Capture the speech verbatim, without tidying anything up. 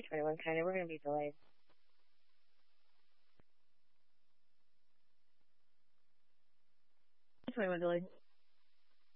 two twenty-one, kind of. We're going to be delayed. twenty-one delayed.